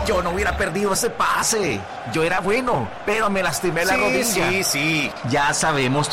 Yo no hubiera perdido ese pase. Yo era bueno, pero me lastimé la rodilla. Sí. Ya sabemos